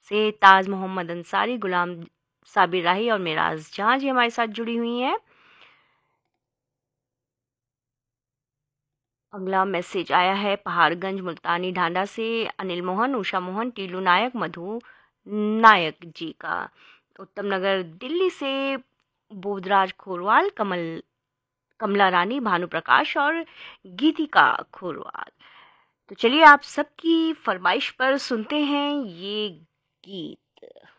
से ताज मोहम्मद अंसारी, गुलाम साबिर राही और मेराज जहां जी हमारे साथ जुड़ी हुई हैं। अगला मैसेज आया है पहाड़गंज मुल्तानी ढांडा से अनिल मोहन, उषा मोहन, टीलू नायक, मधु नायक जी का। उत्तम नगर दिल्ली से बोधराज खोरवाल, कमला रानी, भानु प्रकाश और गीतिका खोरवाल। तो चलिए आप सबकी फरमाइश पर सुनते हैं ये गीत।